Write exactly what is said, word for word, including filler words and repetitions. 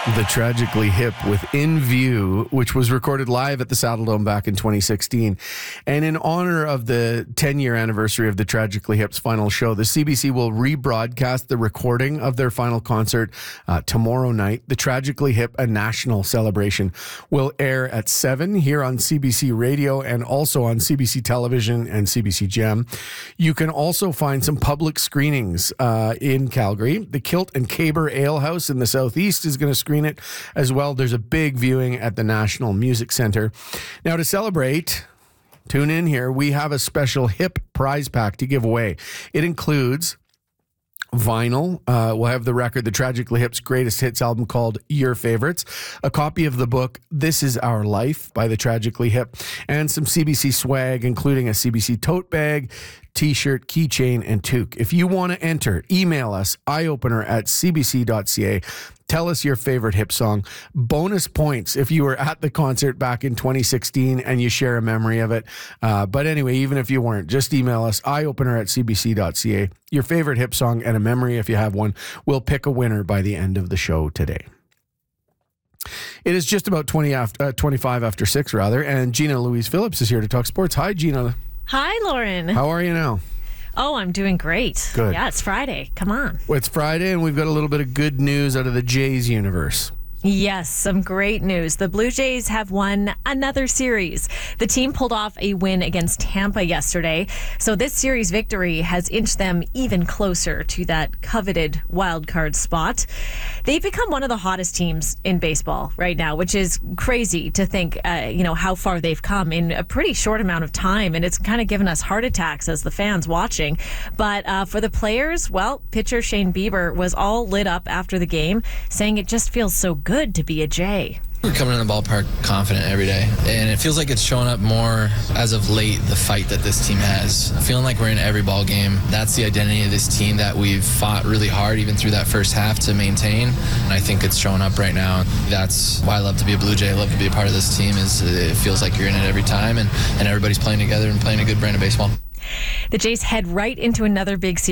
The Tragically Hip with In View, which was recorded live at the Saddledome back in twenty sixteen. And in honor of the ten-year anniversary of the Tragically Hip's final show, the C B C will rebroadcast the recording of their final concert uh, tomorrow night. The Tragically Hip, a national celebration, will air at seven here on C B C Radio and also on C B C Television and C B C Gem. You can also find some public screenings uh, in Calgary. The Kilt and Caber Ale House in the southeast is going to screen it as well. There's a big viewing at the National Music Centre. Now, to celebrate, tune in here. We have a special Hip prize pack to give away. It includes vinyl. Uh, we'll have the record, the Tragically Hip's greatest hits album called Your Favorites, a copy of the book This Is Our Life by the Tragically Hip, and some C B C swag, including a C B C tote bag, t-shirt, keychain, and toque. If you want to enter, email us, eyeopener at c b c dot c a. Tell us your favorite Hip song. Bonus points if you were at the concert back in twenty sixteen and you share a memory of it. Uh, but anyway, even if you weren't, just email us, eyeopener at c b c dot c a. Your favorite Hip song and a memory if you have one. We'll pick a winner by the end of the show today. It is just about twenty after, uh, twenty-five after six, rather, and Gina Louise Phillips is here to talk sports. Hi, Gina. Hi, Lauren. How are you now? Oh, I'm doing great. Good. Yeah, it's Friday. Come on. Well, it's Friday, and we've got a little bit of good news out of the Jays universe. Yes, some great news. The Blue Jays have won another series. The team pulled off a win against Tampa yesterday, so this series victory has inched them even closer to that coveted wild card spot. They've become one of the hottest teams in baseball right now, which is crazy to think, uh, you know, how far they've come in a pretty short amount of time, and it's kind of given us heart attacks as the fans watching. But uh, for the players, well, pitcher Shane Bieber was all lit up after the game, saying it just feels so good. Good to be a Jay. We're coming in the ballpark confident every day, and it feels like it's showing up more as of late, the fight that this team has. Feeling like we're in every ball game. That's the identity of this team that we've fought really hard even through that first half to maintain, and I think it's showing up right now. That's why I love to be a Blue Jay. I love to be a part of this team. Is it feels like you're in it every time, and, and everybody's playing together and playing a good brand of baseball. The Jays head right into another big series.